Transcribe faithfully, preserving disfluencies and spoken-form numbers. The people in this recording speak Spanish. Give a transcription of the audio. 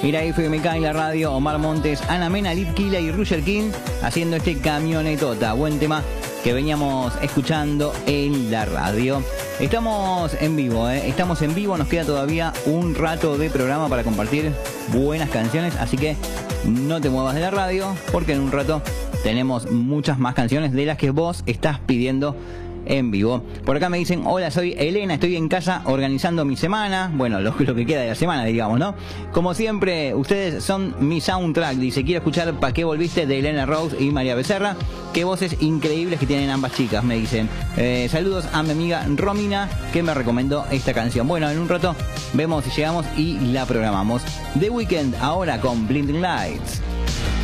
Ira F M K en la radio, Omar Montes, Ana Mena, Litkila y Roger King haciendo este camionetota. Buen tema que veníamos escuchando en la radio. Estamos en vivo, ¿eh? Estamos en vivo, nos queda todavía un rato de programa para compartir buenas canciones, así que no te muevas de la radio, porque en un rato tenemos muchas más canciones de las que vos estás pidiendo en vivo. Por acá me dicen, hola, soy Elena, estoy en casa organizando mi semana. Bueno, lo, lo que queda de la semana, digamos, ¿no? Como siempre, ustedes son mi soundtrack. Dice, quiero escuchar ¿Pa' qué volviste? De Elena Rose y María Becerra. Qué voces increíbles que tienen ambas chicas, me dicen. Eh, saludos a mi amiga Romina, que me recomendó esta canción. Bueno, en un rato vemos si llegamos y la programamos. The Weeknd ahora con Blinding Lights.